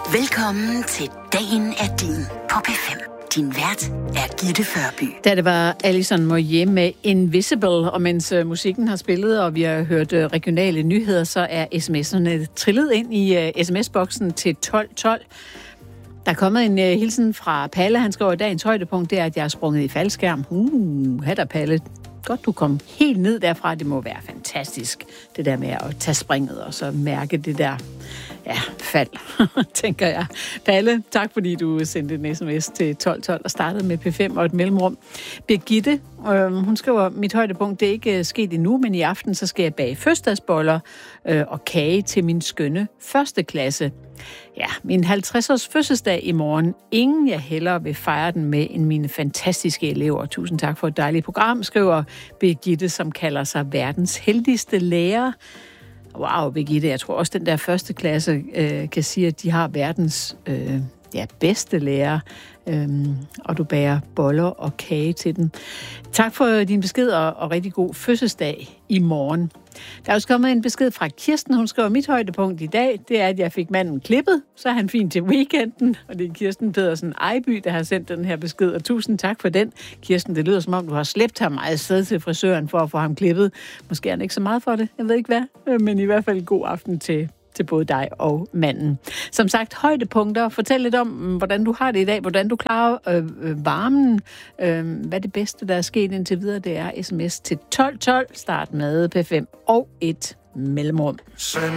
Velkommen til Dagen er din på P5. Din vært er Gitte Førby. Da det var Alison Moyet med Invisible, og mens musikken har spillet, og vi har hørt regionale nyheder, så er sms'erne trillet ind i sms-boksen til 1212. Der er kommet en hilsen fra Palle. Han skriver, at dagens højdepunkt det er, at jeg er sprunget i faldskærm. Hatter Palle. Godt, du kom helt ned derfra. Det må være fantastisk, det der med at tage springet og så mærke det der fald, tænker jeg. Palle, tak fordi du sendte en sms til 1212 og startede med P5 og et mellemrum. Birgitte, hun skriver, mit højdepunkt, det er ikke sket endnu, men i aften så skal jeg bage fødselsdagsboller og kage til min skønne første klasse. Ja, min 50-års fødselsdag i morgen. Ingen jeg hellere vil fejre den med end mine fantastiske elever. Tusind tak for et dejligt program, skriver Birgitte, som kalder sig verdens heldigste lærer. Wow, Birgitte, jeg tror også, den der første klasse kan sige, at de har verdens bedste lærer, og du bager boller og kage til dem. Tak for din besked, og rigtig god fødselsdag i morgen. Der er også kommet en besked fra Kirsten. Hun skriver, mit højdepunkt i dag, det er, at jeg fik manden klippet, så er han fint til weekenden. Og det er Kirsten Pedersen Ejby, der har sendt den her besked, og tusind tak for den. Kirsten, det lyder som om, du har slæbt ham meget sted til frisøren for at få ham klippet. Måske er han ikke så meget for det, jeg ved ikke hvad, men i hvert fald god aften til både dig og manden. Som sagt, højdepunkter. Fortæl lidt om, hvordan du har det i dag, hvordan du klarer varmen. Hvad det bedste, der er sket indtil videre, det er sms til 1212. Start med P5 og et mellemrum.